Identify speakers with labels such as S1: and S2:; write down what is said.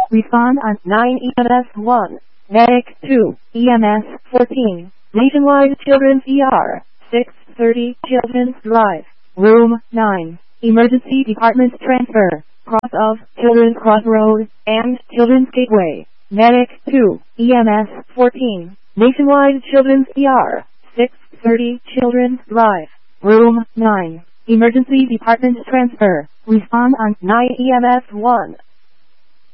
S1: Respond on 9 EMS 1. Medic 2. EMS 14. Nationwide Children's ER. 630 Children's Drive. Room 9. Emergency Department Transfer. Cross of Children's Crossroad and Children's Gateway. Medic 2. EMS 14. Nationwide Children's ER. 630 Children's Drive. Room 9. Emergency Department Transfer. Respond on 9 EMS 1.